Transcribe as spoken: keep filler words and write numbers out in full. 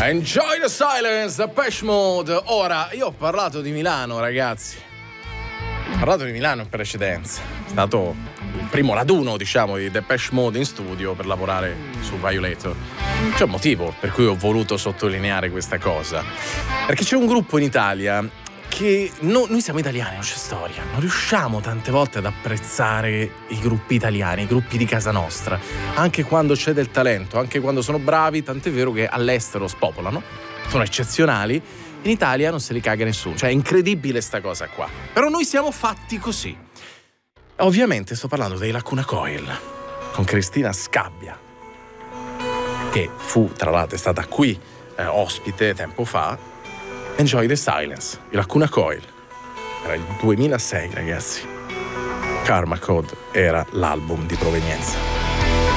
Enjoy the Silence, Depeche Mode. Ora, io ho parlato di Milano, ragazzi. Ho parlato di Milano in precedenza. È stato il primo raduno, diciamo, di Depeche Mode in studio per lavorare su Violator. C'è un motivo per cui ho voluto sottolineare questa cosa. Perché c'è un gruppo in Italia che no, noi siamo italiani, non c'è storia, non riusciamo tante volte ad apprezzare i gruppi italiani, i gruppi di casa nostra, anche quando c'è del talento, anche quando sono bravi, tant'è vero che all'estero spopolano, sono eccezionali, in Italia non se li caga nessuno, cioè è incredibile sta cosa qua, però noi siamo fatti così. Ovviamente sto parlando dei Lacuna Coil, con Cristina Scabbia, che fu, tra l'altro, è stata qui eh, ospite tempo fa. Enjoy the Silence, i Lacuna Coil. Era il duemilasei, ragazzi. Karma Code era l'album di provenienza.